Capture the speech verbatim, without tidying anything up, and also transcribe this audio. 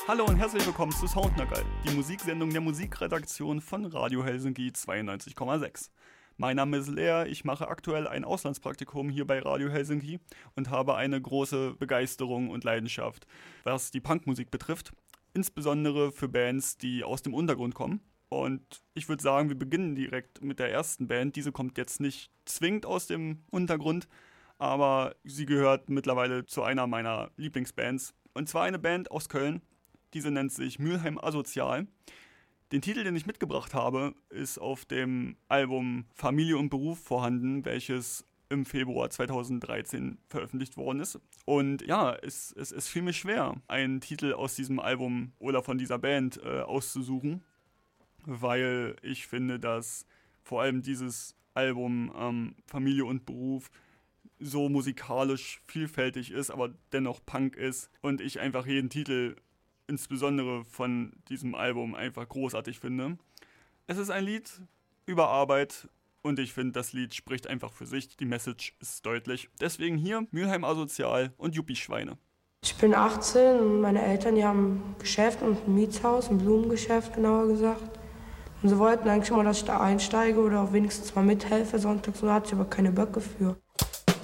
Hallo und herzlich willkommen zu Soundnackerl, die Musiksendung der Musikredaktion von Radio Helsinki zweiundneunzig Komma sechs. Mein Name ist Lea, ich mache aktuell ein Auslandspraktikum hier bei Radio Helsinki und habe eine große Begeisterung und Leidenschaft, was die Punkmusik betrifft, insbesondere für Bands, die aus dem Untergrund kommen. Und ich würde sagen, wir beginnen direkt mit der ersten Band. Diese kommt jetzt nicht zwingend aus dem Untergrund, aber sie gehört mittlerweile zu einer meiner Lieblingsbands. Und zwar eine Band aus Köln. Diese nennt sich Mülheim Asozial. Den Titel, den ich mitgebracht habe, ist auf dem Album Familie und Beruf vorhanden, welches im Februar zweitausenddreizehn veröffentlicht worden ist. Und ja, es, es, es fiel mir schwer, einen Titel aus diesem Album oder von dieser Band äh, auszusuchen, weil ich finde, dass vor allem dieses Album ähm, Familie und Beruf so musikalisch vielfältig ist, aber dennoch Punk ist und ich einfach jeden Titel insbesondere von diesem Album einfach großartig finde. Es ist ein Lied über Arbeit und ich finde, das Lied spricht einfach für sich. Die Message ist deutlich. Deswegen hier Mülheim Asozial und Yuppie-Schweine. Ich bin achtzehn und meine Eltern, die haben ein Geschäft und ein Mietshaus, ein Blumengeschäft genauer gesagt. Und sie wollten eigentlich immer, dass ich da einsteige oder auch wenigstens mal mithelfe sonntags, so hatte ich aber keine Böcke für.